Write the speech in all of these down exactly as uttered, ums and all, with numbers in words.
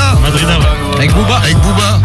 Madrina. Madrina, ouais. Avec Booba. Avec Booba.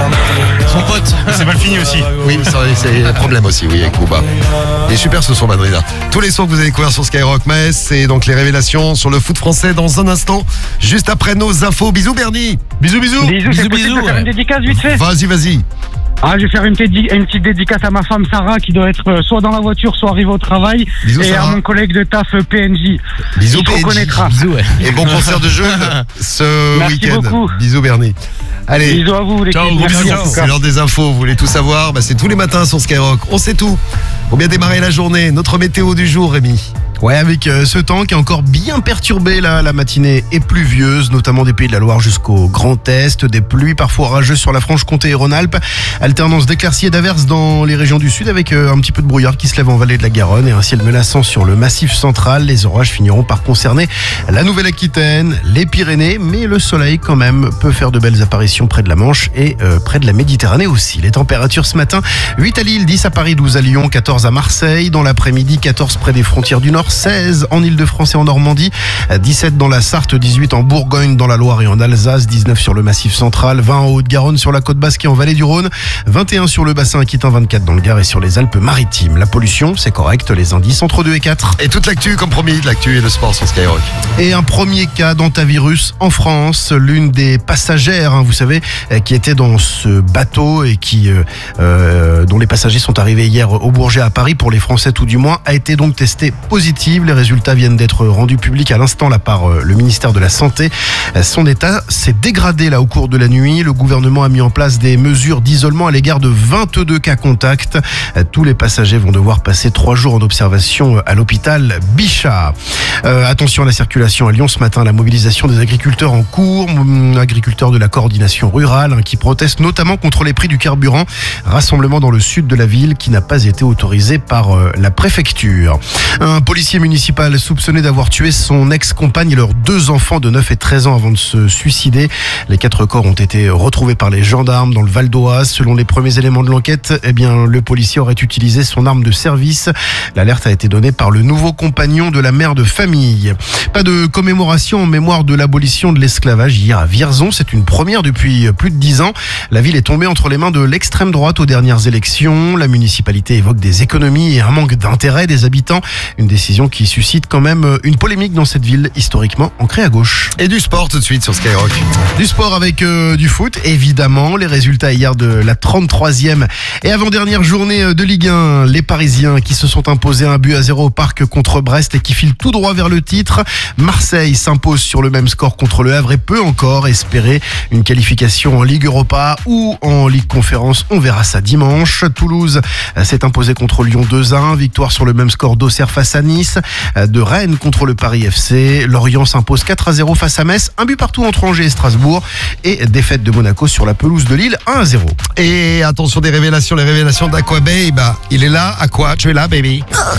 Son pote. C'est mal fini aussi. Oui, c'est c'est un problème aussi, oui, avec Booba. Et super ce son, Madrina. Tous les sons que vous avez découverts sur Skyrock, Maes, c'est donc les révélations sur le foot français dans un instant, juste après nos infos. Bisous, Bernie. Bisous, bisous. Bisous, c'est Bisous, possible bisous, de faire ouais. une dédicace vite fait. Vas-y, vas-y. Ah, je vais faire une petite, une petite dédicace à ma femme Sarah qui doit être euh, soit dans la voiture, soit arrivée au travail. Bisous, et Sarah. à mon collègue de taf euh, P N J. Bisous, Il te P N J. reconnaîtra. Bisous, ouais. Et bon concert de Jules ce Merci week-end. beaucoup. Bisous, Bernie. Allez. Bisous à vous, les Ciao, filles. gros Merci, bisous. en tout cas. C'est l'heure des infos, vous voulez tout savoir, bah c'est tous les matins sur Skyrock, on sait tout. Pour bien démarrer la journée, notre météo du jour, Rémi. Ouais, avec euh, ce temps qui est encore bien perturbé, là, la matinée est pluvieuse, notamment des Pays de la Loire jusqu'au Grand Est, des pluies parfois orageuses sur la Franche-Comté et Rhône-Alpes, alternance d'éclaircies et d'averses dans les régions du sud avec euh, un petit peu de brouillard qui se lève en vallée de la Garonne et un ciel menaçant sur le massif central. Les orages finiront par concerner la Nouvelle-Aquitaine, les Pyrénées, mais le soleil quand même peut faire de belles apparitions près de la Manche et euh, près de la Méditerranée aussi. Les températures ce matin, huit à Lille, dix à Paris, douze à Lyon, quatorze à Marseille, dans l'après-midi quatorze près des frontières du Nord, seize en Ile-de-France et en Normandie, dix-sept dans la Sarthe, dix-huit en Bourgogne, dans la Loire et en Alsace, dix-neuf sur le Massif central, vingt en Haute-Garonne, sur la côte basque et en vallée du Rhône, vingt et un sur le bassin aquitain, vingt-quatre dans le Gard et sur les Alpes-Maritimes. La pollution, c'est correct, les indices entre deux et quatre. Et toute l'actu, comme promis, de l'actu et le sport sur Skyrock. Et un premier cas d'antavirus en France, l'une des passagères, hein, vous savez, euh, qui était dans ce bateau et qui, euh, euh, dont les passagers sont arrivés hier au Bourget à Paris, pour les Français tout du moins, a été donc testée positive. Les résultats viennent d'être rendus publics à l'instant là par euh, le ministère de la Santé. Euh, son état s'est dégradé là au cours de la nuit. Le gouvernement a mis en place des mesures d'isolement à l'égard de vingt-deux cas contacts. Euh, tous les passagers vont devoir passer trois jours en observation à l'hôpital Bichat. Euh, attention à la circulation à Lyon ce matin, la mobilisation des agriculteurs en cours, hum, agriculteurs de la coordination rurale hein, qui protestent notamment contre les prix du carburant. Rassemblement dans le sud de la ville qui n'a pas été autorisé par euh, la préfecture. Un policier municipal soupçonné d'avoir tué son ex-compagne et leurs deux enfants de neuf et treize ans avant de se suicider. Les quatre corps ont été retrouvés par les gendarmes dans le Val d'Oise. Selon les premiers éléments de l'enquête, eh bien, le policier aurait utilisé son arme de service. L'alerte a été donnée par le nouveau compagnon de la mère de famille. Pas de commémoration en mémoire de l'abolition de l'esclavage hier à Vierzon. C'est une première depuis plus de dix ans. La ville est tombée entre les mains de l'extrême droite aux dernières élections. La municipalité évoque des économies et un manque d'intérêt des habitants. Une décision qui suscite quand même une polémique dans cette ville historiquement ancrée à gauche. Et du sport tout de suite sur Skyrock. Du sport avec euh, du foot, évidemment. Les résultats hier de la trente-troisième et avant-dernière journée de Ligue un. Les Parisiens qui se sont imposés un but à zéro au Parc contre Brest et qui filent tout droit vers le titre. Marseille s'impose sur le même score contre le Havre et peut encore espérer une qualification en Ligue Europa ou en Ligue Conférence. On verra ça dimanche. Toulouse s'est imposé contre Lyon deux à un. Victoire sur le même score d'Auxerre face à Nice. De Rennes contre le Paris F C. Lorient s'impose quatre à zéro face à Metz. Un but partout entre Angers et Strasbourg. Et défaite de Monaco sur la pelouse de Lille un à zéro. Et attention des révélations, les révélations d'Aqua Babe. Il est là, Aqua, tu es là, baby.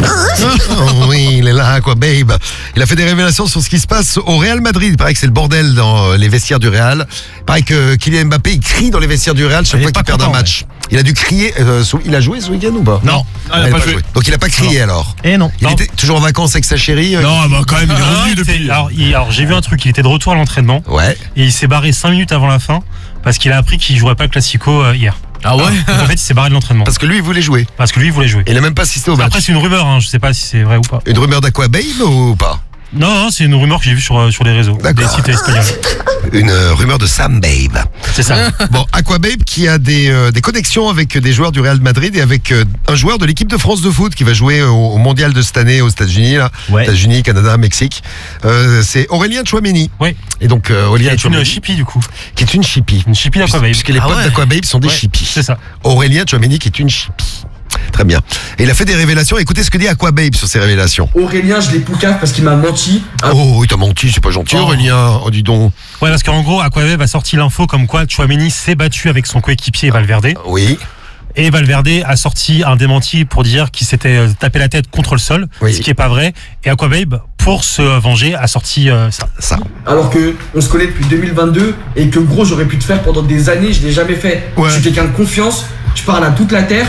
Oh, oui, il est là, Aqua Babe. Il a fait des révélations sur ce qui se passe au Real Madrid. Il paraît que c'est le bordel dans les vestiaires du Real. Il paraît que Kylian Mbappé, il crie dans les vestiaires du Real chaque Il fois est qu'il pas perd un content, match. Il a dû crier. Euh, sous- il a joué ce week-end ou pas? Non, Ah, il a pas joué. Donc il a pas crié alors. Et non. Il Non. était toujours en vacances avec sa chérie. euh, Non, bah quand même, il est Ah, revenu il depuis. était- Alors, il- alors, j'ai vu un truc, il était de retour à l'entraînement Ouais. et il s'est barré cinq minutes avant la fin parce qu'il a appris qu'il jouerait pas le Classico euh, hier. Ah ouais. Donc, en fait, il s'est barré de l'entraînement Parce que lui, il voulait jouer. parce que lui, il voulait jouer. Il n'a même pas assisté au match. Après, c'est une rumeur, hein, je sais pas si c'est vrai ou pas. Une rumeur d'Aqua Babe ou pas? Non, non, c'est une rumeur que j'ai vue sur, euh, sur les réseaux, des D'accord. sites espagnols. Une euh, rumeur de Sam Babe. C'est ça. Bon, Aqua Babe qui a des, euh, des connexions avec des joueurs du Real Madrid et avec euh, un joueur de l'équipe de France de foot qui va jouer au, au mondial de cette année aux États-Unis, là. Ouais. États-Unis, Canada, Mexique. Euh, c'est Aurélien Chouameni. Oui. Et donc euh, Il Aurélien est une Chouameni, chippie du coup. qui est une chippie. Une chippie d'Aquababe. Puisque les Ah potes ouais. d'Aqua Babe sont des Ouais, chippies. C'est ça. Aurélien Chouameni qui est une chippie. Très bien. Et il a fait des révélations. Écoutez ce que dit Aqua Babe sur ces révélations. Aurélien, je l'ai poucave parce qu'il m'a menti. Oh, il t'a menti, c'est pas gentil, Oh. Aurélien. Oh, dis donc. Ouais, parce qu'en gros, Aquababe a sorti l'info comme quoi Chouameni s'est battu avec son coéquipier Valverde. Oui. Et Valverde a sorti un démenti pour dire qu'il s'était euh, tapé la tête contre le sol, Oui. ce qui est pas vrai. Et Aquababe, pour se venger, a sorti euh, ça. Ça. Alors que on se connaît depuis deux mille vingt-deux et que gros j'aurais pu te faire pendant des années, je l'ai jamais fait. Ouais. Je suis quelqu'un de confiance, je parle à toute la terre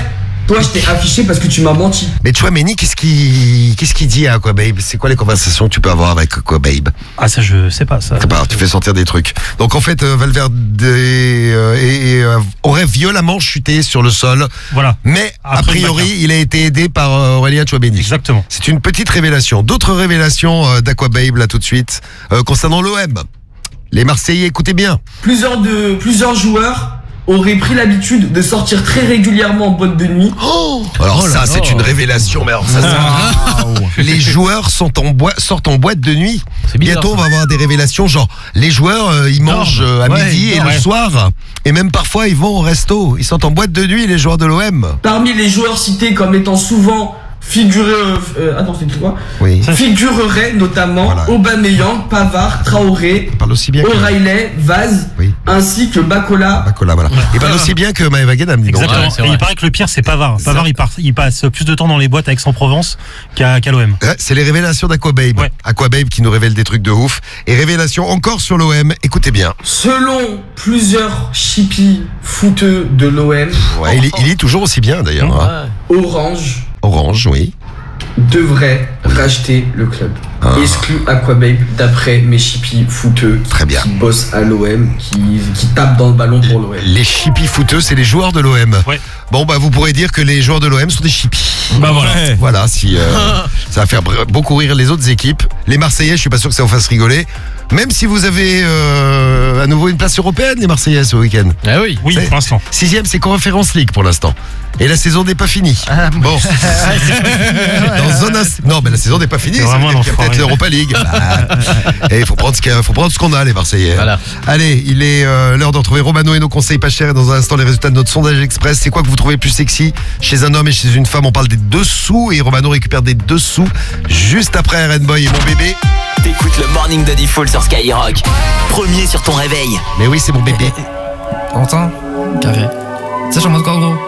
Toi, je t'ai affiché parce que tu m'as menti. Mais Chouameni, qu'est-ce qu'il qu'est-ce qu'il dit à Aquababe? C'est quoi les conversations que tu peux avoir avec Aquababe? Ah, ça, je sais pas. Ça. C'est pas, tu fais sortir des trucs. Donc en fait, euh, Valverde euh, et, et, euh, aurait violemment chuté sur le sol. Voilà. Mais a Après le priori, bagarre. il a été aidé par euh, Aurélien Chouameni. Exactement. C'est une petite révélation. D'autres révélations euh, d'Aquababe là tout de suite euh, concernant l'O M. Les Marseillais, écoutez bien. Plusieurs, de, plusieurs joueurs auraient pris l'habitude de sortir très régulièrement en boîte de nuit. Oh alors Oh là ça, là. c'est une révélation. Mais alors ça, c'est- les joueurs sont en boi- sortent en boîte de nuit. C'est bizarre, Bientôt, on ça. va avoir des révélations genre les joueurs, euh, ils mangent euh, à Ouais, midi et dorment, le ouais. soir, et même parfois ils vont au resto. Ils sont en boîte de nuit, les joueurs de l'O M. Parmi les joueurs cités comme étant souvent figurés... Euh, attends, c'est quoi Oui. Figureraient notamment Voilà. Aubameyang, Pavard, Traoré, Il parle aussi bien que O'Reilly, Vaz, Oui. ainsi que Bacola. Bacola, voilà. Il parle aussi bien que Maëva Guédam, dis donc. Exactement. Ouais, c'est Et vrai. il paraît que le pire, c'est Pavard. Pavard, il, part, il passe plus de temps dans les boîtes avec Aix-en-Provence qu'à qu'à l'O M. Ouais, c'est les révélations d'Aquababe. Ouais. Aquababe qui nous révèle des trucs de ouf. Et révélation encore sur l'O M. Écoutez bien. Selon plusieurs chippies fouteux de l'O M, Ouais, il, est, il est toujours aussi bien d'ailleurs. hein. Ouais. Orange Orange, oui. devrait racheter le club. Ah. Exclu Aquababe d'après mes chippies fouteux Très bien. qui bossent à l'O M, qui, qui tapent dans le ballon pour l'O M. Les chippies fouteux, c'est les joueurs de l'O M. Ouais. Bon, bah, vous pourrez dire que les joueurs de l'O M sont des chippies. Bah voilà. Voilà, si euh, ça va faire br- beaucoup rire les autres équipes. Les Marseillais, je suis pas sûr que ça vous fasse rigoler. Même si vous avez euh, à nouveau une place européenne, les Marseillais, ce week-end. Ah oui. Oui, C'est- pour l'instant. Sixième, c'est Conference League pour l'instant. Et la saison n'est pas finie. Ah, Bon. Dans un ins- Non, mais la saison n'est pas finie. C'est Ça veut vraiment dire un qu'il y a peut-être enfoiré. l'Europa League. Bah, et il faut prendre ce qu'il y a- faut prendre ce qu'on a, les Marseillais. Voilà. Allez, il est euh, l'heure de retrouver Romano et nos conseils pas chers. Et dans un instant, les résultats de notre sondage express. C'est quoi que vous trouvez plus sexy chez un homme et chez une femme? On parle des dessous et Romano récupère des dessous juste après R N Boy et mon bébé. T'écoutes le Morning de Diffoul sur Skyrock. Premier sur ton réveil. Mais oui, c'est mon bébé. T'entends? Carré. Ça, j'en mode quoi, gros?